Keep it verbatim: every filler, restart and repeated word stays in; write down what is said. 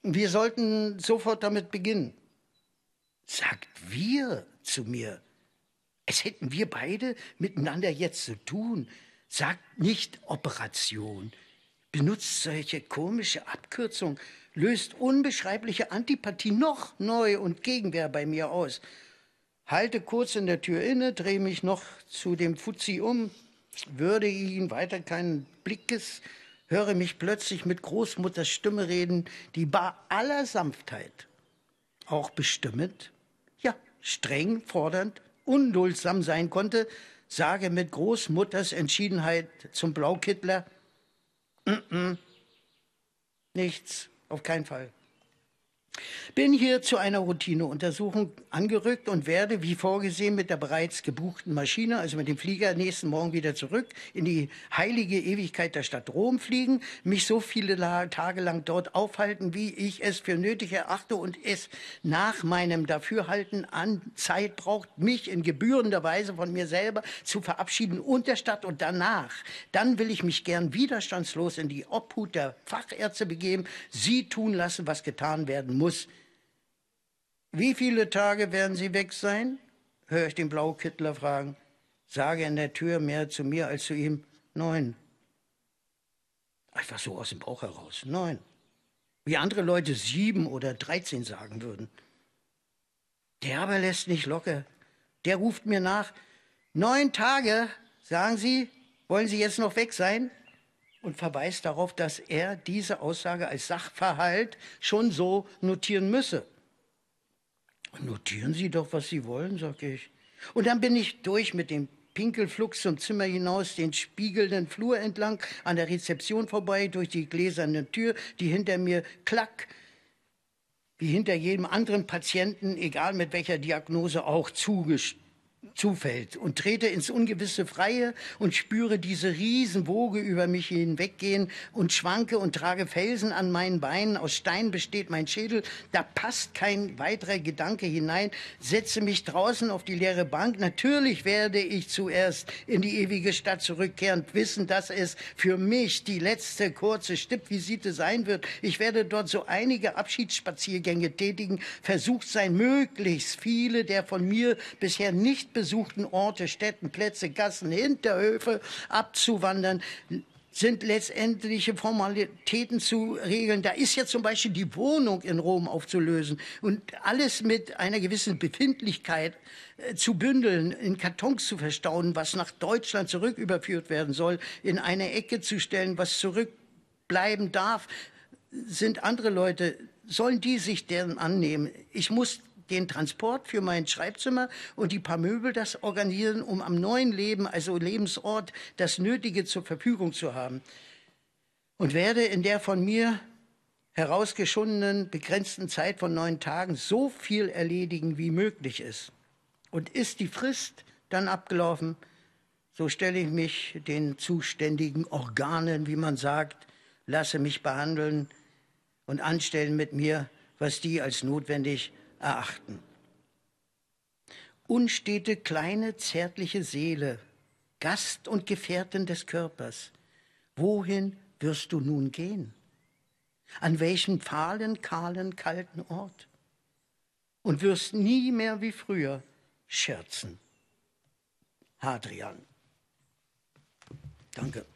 Wir sollten sofort damit beginnen. Sagt wir zu mir, es hätten wir beide miteinander jetzt zu tun. Sagt nicht Operation. Benutzt solche komische Abkürzung, löst unbeschreibliche Antipathie noch neu und Gegenwehr bei mir aus. Halte kurz in der Tür inne, drehe mich noch zu dem Fuzzi um, würde ihn weiter keinen Blickes, höre mich plötzlich mit Großmutters Stimme reden, die bei aller Sanftheit, auch bestimmend, ja, streng, fordernd, unduldsam sein konnte, sage mit Großmutters Entschiedenheit zum Blaukittler, Mm-mm. Nichts, auf keinen Fall. Bin hier zu einer Routineuntersuchung angerückt und werde, wie vorgesehen, mit der bereits gebuchten Maschine, also mit dem Flieger, nächsten Morgen wieder zurück in die heilige Ewigkeit der Stadt Rom fliegen, mich so viele Tage lang dort aufhalten, wie ich es für nötig erachte und es nach meinem Dafürhalten an Zeit braucht, mich in gebührender Weise von mir selber zu verabschieden und der Stadt. Und danach, dann will ich mich gern widerstandslos in die Obhut der Fachärzte begeben, sie tun lassen, was getan werden muss. Muss. Wie viele Tage werden Sie weg sein? Höre ich den Blaukittler fragen. Sage in der Tür mehr zu mir als zu ihm. Neun. Einfach so aus dem Bauch heraus. Neun. Wie andere Leute sieben oder dreizehn sagen würden. Der aber lässt nicht locker. Der ruft mir nach. Neun Tage, sagen Sie, wollen Sie jetzt noch weg sein? Und verweist darauf, dass er diese Aussage als Sachverhalt schon so notieren müsse. Notieren Sie doch, was Sie wollen, sage ich. Und dann bin ich durch mit dem Pinkelflux zum Zimmer hinaus, den spiegelnden Flur entlang, an der Rezeption vorbei, durch die gläserne Tür, die hinter mir klack, wie hinter jedem anderen Patienten, egal mit welcher Diagnose auch, zugestellt. Zufällt und trete ins ungewisse Freie und spüre diese Riesenwoge über mich hinweggehen und schwanke und trage Felsen an meinen Beinen. Aus Stein besteht mein Schädel, da passt kein weiterer Gedanke hinein. Setze mich draußen auf die leere Bank. Natürlich werde ich zuerst in die ewige Stadt zurückkehren, wissen, dass es für mich die letzte kurze Stippvisite sein wird. Ich werde dort so einige Abschiedsspaziergänge tätigen, versucht sein, möglichst viele der von mir bisher nicht besuchten Orte, Städten, Plätze, Gassen, Hinterhöfe abzuwandern, sind letztendliche Formalitäten zu regeln. Da ist ja zum Beispiel die Wohnung in Rom aufzulösen und alles mit einer gewissen Befindlichkeit äh, zu bündeln, in Kartons zu verstauen, was nach Deutschland zurücküberführt werden soll, in eine Ecke zu stellen, was zurückbleiben darf, sind andere Leute, sollen die sich deren annehmen. Ich muss den Transport für mein Schreibzimmer und die paar Möbel das organisieren, um am neuen Leben, also Lebensort, das Nötige zur Verfügung zu haben. Und werde in der von mir herausgeschundenen, begrenzten Zeit von neun Tagen so viel erledigen, wie möglich ist. Und ist die Frist dann abgelaufen, so stelle ich mich den zuständigen Organen, wie man sagt, lasse mich behandeln und anstellen mit mir, was die als notwendig erachten. Unstete, kleine, zärtliche Seele, Gast und Gefährtin des Körpers, wohin wirst du nun gehen? An welchen fahlen, kahlen, kalten Ort? Und wirst nie mehr wie früher scherzen. Hadrian. Danke.